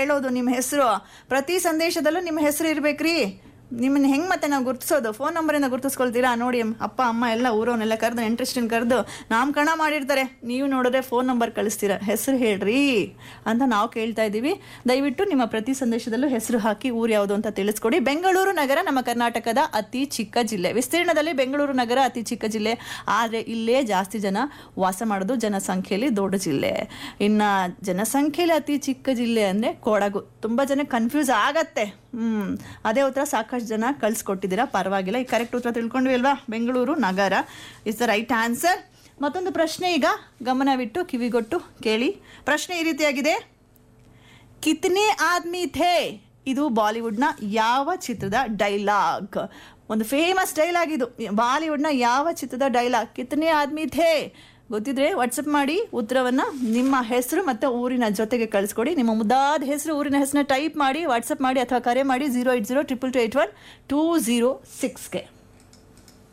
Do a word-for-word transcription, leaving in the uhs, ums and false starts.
ಹೇಳೋದು ನಿಮ್ಮ ಹೆಸರು. ಪ್ರತಿ ಸಂದೇಶದಲ್ಲೂ ನಿಮ್ಮ ಹೆಸರು ಇರ್ಬೇಕ್ರಿ. ನಿಮ್ಮನ್ನ ಹೆಂಗೆ ಮತ್ತೆ ನಾವು ಗುರ್ತಿಸೋದು? ಫೋನ್ ನಂಬರಿಂದ ಗುರ್ತಿಸ್ಕೊಳ್ತೀರಾ? ನೋಡಿ ಅಪ್ಪ ಅಮ್ಮ ಎಲ್ಲ ಊರವನ್ನೆಲ್ಲ ಕರೆದು ಇಂಟ್ರೆಸ್ಟಿನ ಕರೆದು ನಾಮಕರಣ ಮಾಡಿರ್ತಾರೆ. ನೀವು ನೋಡಿದ್ರೆ ಫೋನ್ ನಂಬರ್ ಕಳಿಸ್ತೀರಾ, ಹೆಸರು ಹೇಳ್ರಿ ಅಂತ ನಾವು ಕೇಳ್ತಾ ಇದ್ದೀವಿ. ದಯವಿಟ್ಟು ನಿಮ್ಮ ಪ್ರತಿ ಸಂದೇಶದಲ್ಲೂ ಹೆಸರು ಹಾಕಿ ಊರು ಯಾವುದು ಅಂತ ತಿಳಿಸ್ಕೊಡಿ. ಬೆಂಗಳೂರು ನಗರ ನಮ್ಮ ಕರ್ನಾಟಕದ ಅತಿ ಚಿಕ್ಕ ಜಿಲ್ಲೆ. ವಿಸ್ತೀರ್ಣದಲ್ಲಿ ಬೆಂಗಳೂರು ನಗರ ಅತಿ ಚಿಕ್ಕ ಜಿಲ್ಲೆ, ಆದರೆ ಇಲ್ಲೇ ಜಾಸ್ತಿ ಜನ ವಾಸ ಮಾಡೋದು. ಜನಸಂಖ್ಯೆಯಲ್ಲಿ ದೊಡ್ಡ ಜಿಲ್ಲೆ. ಇನ್ನು ಜನಸಂಖ್ಯೆಯಲ್ಲಿ ಅತಿ ಚಿಕ್ಕ ಜಿಲ್ಲೆ ಅಂದರೆ ಕೊಡಗು. ತುಂಬ ಜನ ಕನ್ಫ್ಯೂಸ್ ಆಗತ್ತೆ. ಹ್ಮ್ ಅದೇ ಉತ್ತರ ಸಾಕಷ್ಟು ಜನ ಕಳ್ಸಿಕೊಟ್ಟಿದ್ದೀರಾ, ಪರವಾಗಿಲ್ಲ. ಈ ಕರೆಕ್ಟ್ ಉತ್ತರ ತಿಳ್ಕೊಂಡ್ವಿ ಅಲ್ವಾ? ಬೆಂಗಳೂರು ನಗರ ಇಸ್ ದ ರೈಟ್ ಆನ್ಸರ್. ಮತ್ತೊಂದು ಪ್ರಶ್ನೆ ಈಗ ಗಮನವಿಟ್ಟು ಕಿವಿಗೊಟ್ಟು ಕೇಳಿ. ಪ್ರಶ್ನೆ ಈ ರೀತಿಯಾಗಿದೆ, ಕಿತ್ನೆ ಆದ್ಮಿ ಥೇ ಇದು ಬಾಲಿವುಡ್ನ ಯಾವ ಚಿತ್ರದ ಡೈಲಾಗ್? ಒಂದು ಫೇಮಸ್ ಡೈಲಾಗ್ ಇದು. ಬಾಲಿವುಡ್ನ ಯಾವ ಚಿತ್ರದ ಡೈಲಾಗ್? ಕಿತ್ನೆ ಆದ್ಮಿ ಥೇ ಗೊತ್ತಿದ್ರೆ ವಾಟ್ಸಪ್ ಮಾಡಿ ಉತ್ತರವನ್ನು ನಿಮ್ಮ ಹೆಸರು ಮತ್ತು ಊರಿನ ಜೊತೆಗೆ ಕಳಿಸ್ಕೊಡಿ. ನಿಮ್ಮ ಮುದ್ದಾದ ಹೆಸರು, ಊರಿನ ಹೆಸರನ್ನ ಟೈಪ್ ಮಾಡಿ ವಾಟ್ಸಪ್ ಮಾಡಿ ಅಥವಾ ಕರೆ ಮಾಡಿ zero eight zero triple to eight one two zero ಸಿಕ್ಸ್ಗೆ.